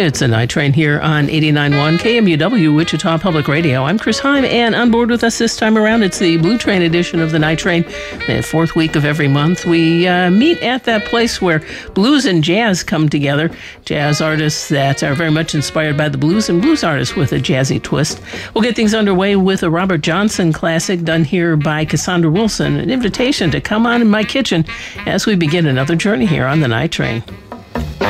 It's a Night Train here on 89.1 KMUW, Wichita Public Radio. I'm Chris Heim, and on board with us this time around, it's the Blue Train edition of the Night Train. The fourth week of every month, we meet at that place where blues and jazz come together. Jazz artists that are very much inspired by the blues, and blues artists with a jazzy twist. We'll get things underway with a Robert Johnson classic done here by Cassandra Wilson, an invitation to come on in my kitchen as we begin another journey here on the Night Train.